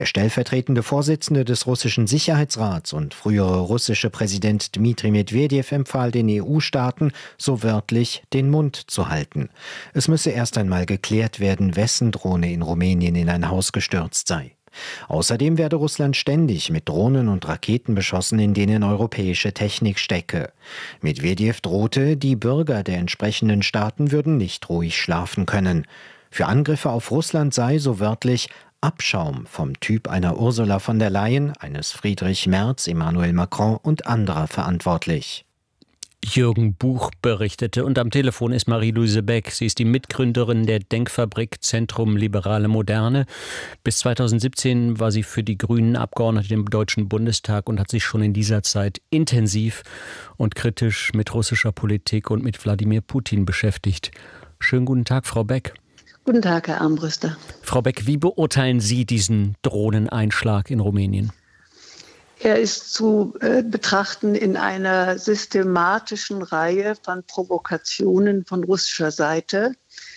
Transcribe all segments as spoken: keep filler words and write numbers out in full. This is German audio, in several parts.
Der stellvertretende Vorsitzende des russischen Sicherheitsrats und frühere russische Präsident Dmitri Medwedew empfahl den E U-Staaten, so wörtlich den Mund zu halten. Es müsse erst einmal geklärt werden, wessen Drohne in Rumänien in ein Haus gestürzt sei. Außerdem werde Russland ständig mit Drohnen und Raketen beschossen, in denen europäische Technik stecke. Medwedew drohte, die Bürger der entsprechenden Staaten würden nicht ruhig schlafen können. Für Angriffe auf Russland sei, so wörtlich, Abschaum vom Typ einer Ursula von der Leyen, eines Friedrich Merz, Emmanuel Macron und anderer verantwortlich. Jürgen Buch berichtete und am Telefon ist Marie-Louise Beck. Sie ist die Mitgründerin der Denkfabrik Zentrum Liberale Moderne. Bis zweitausendsiebzehn war sie für die Grünen Abgeordnete im Deutschen Bundestag und hat sich schon in dieser Zeit intensiv und kritisch mit russischer Politik und mit Wladimir Putin beschäftigt. Schönen guten Tag, Frau Beck. Guten Tag, Herr Armbruster. Frau Beck, wie beurteilen Sie diesen Drohneneinschlag in Rumänien? Er ist zu äh, betrachten in einer systematischen Reihe von Provokationen von russischer Seite,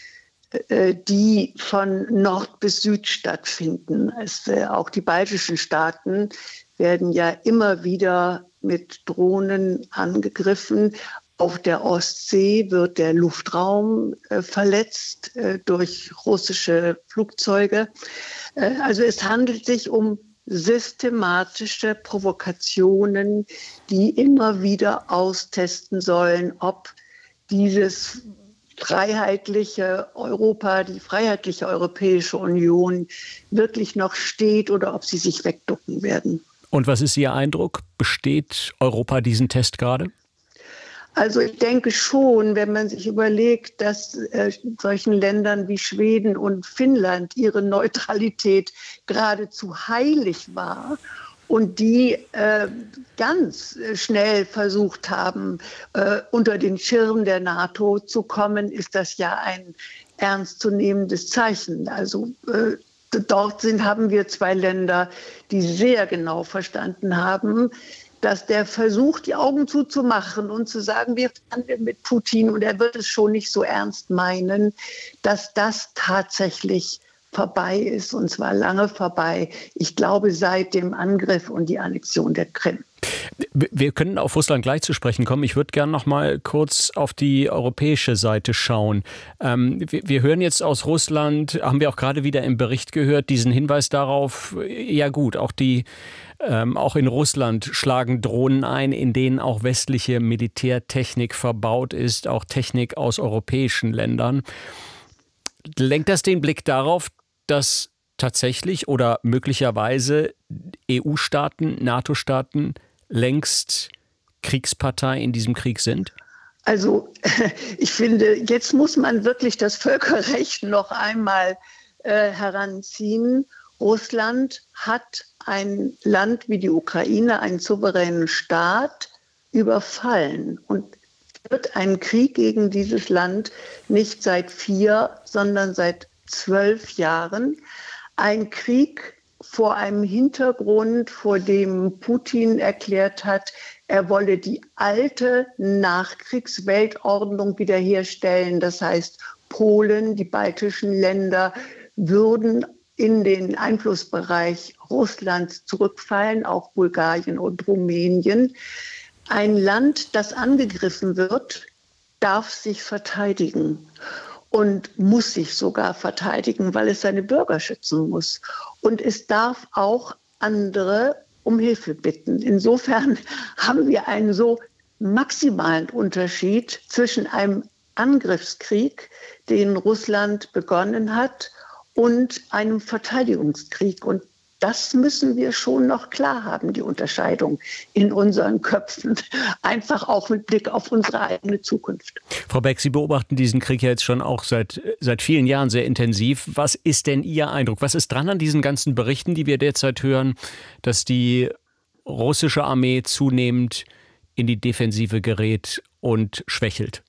äh, die von Nord bis Süd stattfinden. Es, äh, auch die baltischen Staaten werden ja immer wieder mit Drohnen angegriffen. Auf der Ostsee wird der Luftraum äh, verletzt äh, durch russische Flugzeuge. Äh, also es handelt sich um systematische Provokationen, die immer wieder austesten sollen, ob dieses freiheitliche Europa, die freiheitliche Europäische Union wirklich noch steht oder ob sie sich wegducken werden. Und was ist Ihr Eindruck? Besteht Europa diesen Test gerade? Also ich denke schon, wenn man sich überlegt, dass äh, solchen Ländern wie Schweden und Finnland ihre Neutralität geradezu heilig war und die äh, ganz schnell versucht haben, äh, unter den Schirm der NATO zu kommen, ist das ja ein ernstzunehmendes Zeichen. Also äh, dort sind, haben wir zwei Länder, die sehr genau verstanden haben, dass der Versuch, die Augen zuzumachen und zu sagen, wir verhandeln mit Putin und er wird es schon nicht so ernst meinen, dass das tatsächlich vorbei ist, und zwar lange vorbei. Ich glaube, seit dem Angriff und die Annexion der Krim. Wir können auf Russland gleich zu sprechen kommen. Ich würde gerne noch mal kurz auf die europäische Seite schauen. Ähm, wir, wir hören jetzt aus Russland, haben wir auch gerade wieder im Bericht gehört, diesen Hinweis darauf, ja gut, auch die Ähm, auch in Russland schlagen Drohnen ein, in denen auch westliche Militärtechnik verbaut ist, auch Technik aus europäischen Ländern. Lenkt das den Blick darauf, dass tatsächlich oder möglicherweise E U-Staaten, NATO-Staaten längst Kriegspartei in diesem Krieg sind? Also ich finde, jetzt muss man wirklich das Völkerrecht noch einmal äh, heranziehen. Russland hat ein Land wie die Ukraine, einen souveränen Staat, überfallen und führt einen Krieg gegen dieses Land nicht seit vier, sondern seit zwölf Jahren. Ein Krieg vor einem Hintergrund, vor dem Putin erklärt hat, er wolle die alte Nachkriegsweltordnung wiederherstellen. Das heißt, Polen, die baltischen Länder würden in den Einflussbereich Russlands zurückfallen, auch Bulgarien und Rumänien. Ein Land, das angegriffen wird, darf sich verteidigen und muss sich sogar verteidigen, weil es seine Bürger schützen muss. Und es darf auch andere um Hilfe bitten. Insofern haben wir einen so maximalen Unterschied zwischen einem Angriffskrieg, den Russland begonnen hat, und einem Verteidigungskrieg. Und das müssen wir schon noch klar haben, die Unterscheidung in unseren Köpfen. Einfach auch mit Blick auf unsere eigene Zukunft. Frau Beck, Sie beobachten diesen Krieg ja jetzt schon auch seit, seit vielen Jahren sehr intensiv. Was ist denn Ihr Eindruck? Was ist dran an diesen ganzen Berichten, die wir derzeit hören, dass die russische Armee zunehmend in die Defensive gerät und schwächelt?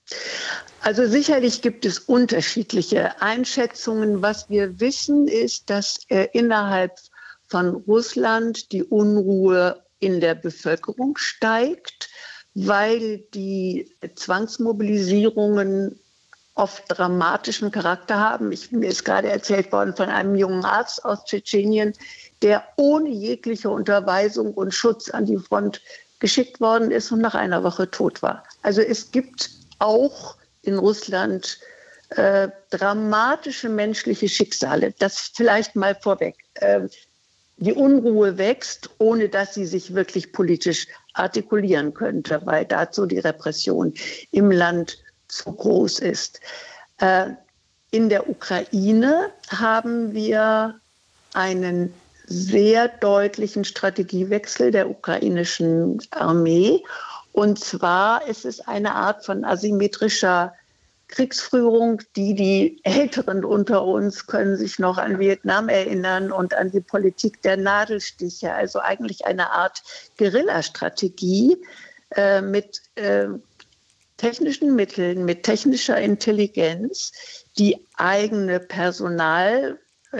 Also sicherlich gibt es unterschiedliche Einschätzungen. Was wir wissen, ist, dass äh, innerhalb von Russland die Unruhe in der Bevölkerung steigt, weil die Zwangsmobilisierungen oft dramatischen Charakter haben. Ich, mir ist gerade erzählt worden von einem jungen Arzt aus Tschetschenien, der ohne jegliche Unterweisung und Schutz an die Front geschickt worden ist und nach einer Woche tot war. Also es gibt auch in Russland äh, dramatische menschliche Schicksale. Das vielleicht mal vorweg. Äh, die Unruhe wächst, ohne dass sie sich wirklich politisch artikulieren könnte, weil dazu die Repression im Land zu groß ist. Äh, in der Ukraine haben wir einen sehr deutlichen Strategiewechsel der ukrainischen Armee. Und zwar ist es eine Art von asymmetrischer Kriegsführung, die die Älteren unter uns können sich noch an Vietnam erinnern und an die Politik der Nadelstiche. Also eigentlich eine Art Guerillastrategie äh, mit äh, technischen Mitteln, mit technischer Intelligenz, die eigene Personal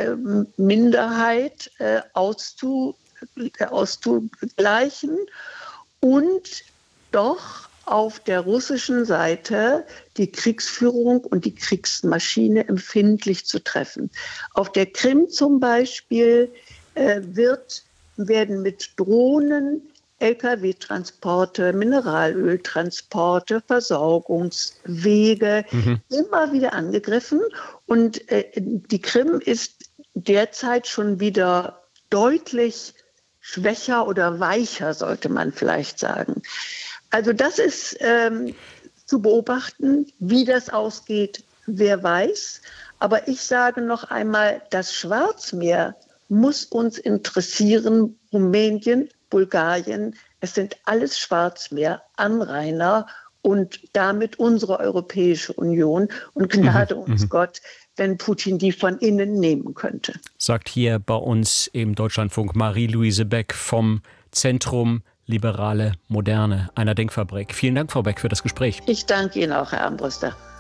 Minderheit äh, auszu, äh, auszugleichen und doch auf der russischen Seite die Kriegsführung und die Kriegsmaschine empfindlich zu treffen. Auf der Krim zum Beispiel äh, wird, werden mit Drohnen L K W-Transporte, Mineralöltransporte, Versorgungswege mhm. immer wieder angegriffen. Und äh, die Krim ist derzeit schon wieder deutlich schwächer oder weicher, sollte man vielleicht sagen. Also das ist ähm, zu beobachten, wie das ausgeht, wer weiß. Aber ich sage noch einmal, das Schwarzmeer muss uns interessieren, Rumänien, Bulgarien, es sind alles Schwarzmeeranrainer und damit unsere Europäische Union. Und Gnade mhm. uns Gott, wenn Putin die von innen nehmen könnte. Sagt hier bei uns im Deutschlandfunk Marie-Louise Beck vom Zentrum Liberale Moderne, einer Denkfabrik. Vielen Dank, Frau Beck, für das Gespräch. Ich danke Ihnen auch, Herr Armbruster.